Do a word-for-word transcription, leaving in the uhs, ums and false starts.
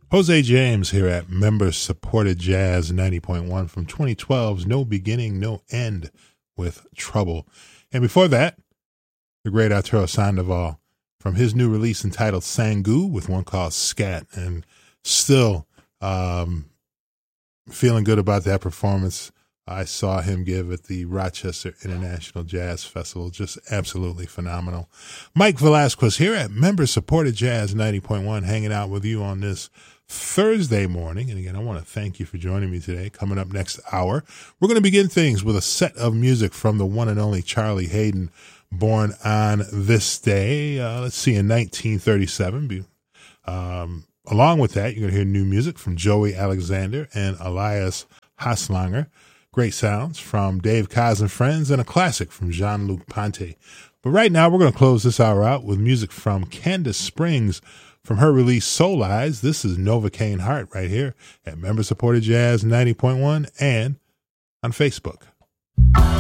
Jose James here at member-supported Jazz ninety point one from twenty twelve's No Beginning, No End with Trouble. And before that, the great Arturo Sandoval from his new release entitled Sangu with one called Scat. And still um, feeling good about that performance I saw him give at the Rochester International Jazz Festival. Just absolutely phenomenal. Mike Velasquez here at member-supported Jazz ninety point one, hanging out with you on this Thursday morning. And again, I want to thank you for joining me today. Coming up next hour, we're going to begin things with a set of music from the one and only Charlie Haden, born on this day, uh, let's see, in nineteen thirty-seven. Um, along with that, you're going to hear new music from Joey Alexander and Elias Haslanger. Great sounds from Dave Kaz and Friends, and a classic from Jean-Luc Ponty. But right now, we're going to close this hour out with music from Candace Springs from her release Soul Eyes. This is Novocaine Heart right here at Member Supported Jazz ninety point one and on Facebook.